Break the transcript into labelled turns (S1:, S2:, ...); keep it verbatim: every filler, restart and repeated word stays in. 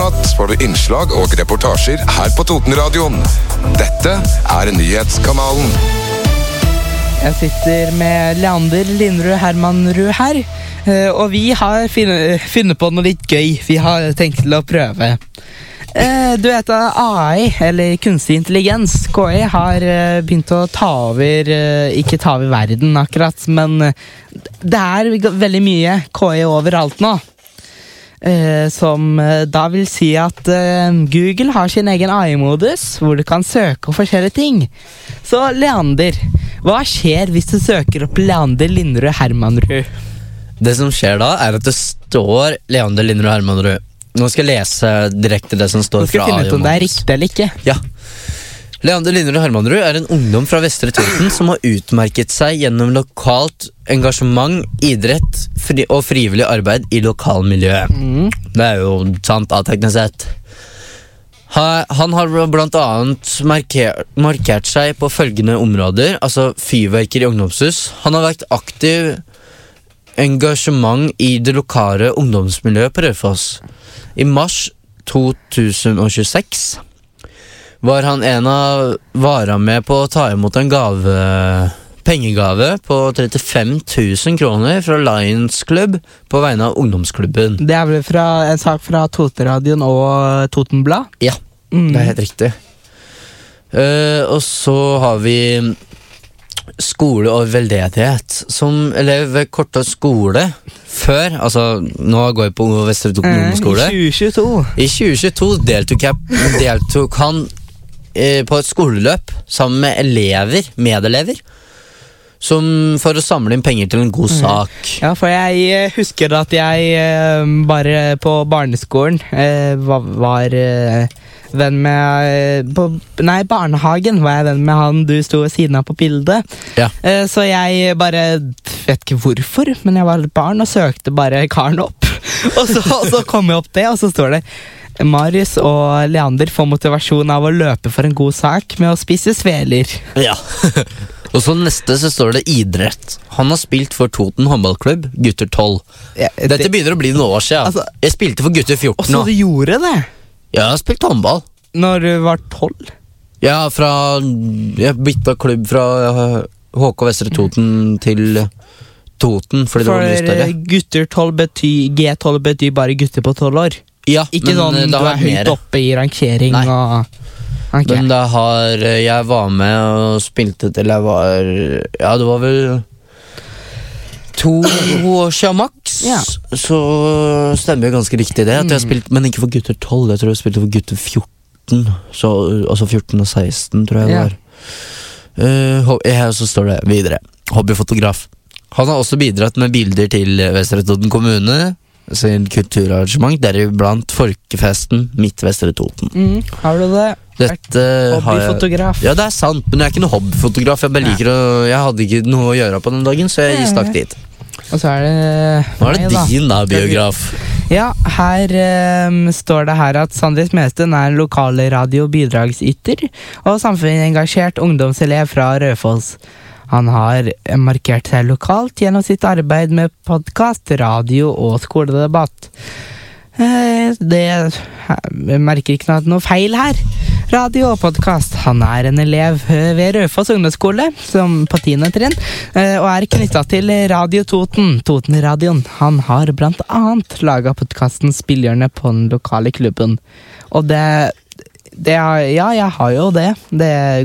S1: natt får du innslag og reportasjer her på Totenradioen. Dette er nyhetskanalen.
S2: Jeg sitter med Leander Linderud Hermanrud her, og vi har funnet på noe litt gøy. Vi har tenkt til å prøve. Du vet at A I, eller kunstig intelligens, K I, har begynt å ta over, ikke ta over verden akkurat, men det er veldig mye K I overalt nå. Som da vil si at Google har sin egen A I-modus, hvor du kan søke om forskjellige ting. Så Leander, hva skjer hvis du søker opp Leander Linderud Hermanrud?
S3: Det som skjer da er at det står Leander Linderud Hermanrud. Nå skal jeg lese direkte det som står fra A I.
S2: Nå skal jeg finne ut om det er riktig eller ikke.
S3: Ja. Leander Linderud Hermanrud er en ungdom fra Vestre Toten som har utmerket seg gjennom lokalt engasjement, idrett fri og frivillig arbeid i lokalmiljøet. Mm. Det er jo sant av teknisk sett. Han har blant annet markert, markert seg på følgende områder, altså fyrverker i ungdomshus. Han har vært aktiv engasjement i det lokale ungdomsmiljøet på Raufoss. I mars to tusen og tjueseks var han en av vara med på å ta imot en gave, pengegave på trettifem tusen kroner fra Lions Club på vegne av ungdomsklubben.
S2: Det er vel fra, en sak fra Totenradioen og Totenblad?
S3: Ja, mm. Det er helt riktig. Uh, og så har vi skole og veldedighet som elev ved Korta skole før, altså nå går jeg på Vestre Toten ungdomsskole.
S2: I tjue tjueto.
S3: I tjue tjueto deltok, jeg, deltok han eh, på et skoleløp sammen med elever, medelever, som for å samle inn penger til en god sak.
S2: Ja, for jeg husker at jeg eh, bare på barneskolen eh, var, var eh, venn med på, Nei, barnehagen var jeg venn med han du sto ved siden av på bildet.
S3: Ja.
S2: eh, Så jeg bare vet ikke hvorfor, men jeg var et barn og søkte bare karen opp. og, så, og så kom jeg opp det, og så står det Marius og Leander får motivasjon av å løpe for en god sak med å spise sveler.
S3: Ja. Og så neste så står det idrett. Han har spilt for Toten håndballklubb, gutter tolv. Ja, det, Dette begynner å bli noen år siden. Altså, jeg spilte for gutter fjorten.
S2: Og så du gjorde det?
S3: Ja, jeg har spilt håndball.
S2: Når du var tolv?
S3: Ja, fra jeg bytta klubb fra H K Vestre Toten til Toten, fordi
S2: for
S3: det var mye større.
S2: Gutter tolv betyr, G tolv betyr bare gutter på tolv år.
S3: Ja,
S2: ikke
S3: men
S2: sånn du er høyt oppe i rangering.
S3: Nei.
S2: Og okay.
S3: Men da har jeg var med og spilte til jeg var, ja, det var vel to år siden maks. Ja. Så stemmer jo ganske riktig det at jeg har spilt, men ikke for gutter tolv. Jeg tror jeg spilte for gutter fjorten, så, altså fjorten og seksten tror jeg det var. uh, Her så står det videre hobbyfotograf. Han har også bidratt med bilder til Vestre Toten kommune sin kulturarrangement, deriblant Folkefesten midt Vestre Toten.
S2: Mm, har du det?
S3: Dette
S2: hobbyfotograf?
S3: Jeg, ja, det er sant, men jeg er ikke noe hobbyfotograf. Jeg bare liker å, jeg hadde ikke noe å gjøre på den dagen, så jeg stakk dit.
S2: Og så er det
S3: Nå er det
S2: nei,
S3: din da, biograf.
S2: Ja, her um, står det her at Sandris Mesten er en lokale radio-bidragsyter og samfunnsengasjert ungdomselev fra Raufoss. Han har markert seg lokalt gjennom sitt arbeid med podcast, radio og skoledebatt. Det jeg merker ikke noe feil her. Radio og podcast. Han er en elev ved Raufoss ungdomsskole som på tiende trinn, og er knyttet til Radio Toten, Totenradioen. Han har blant annet laget podcasten Spillerne på den lokale klubben. Og det, det ja, jeg har jo det. Det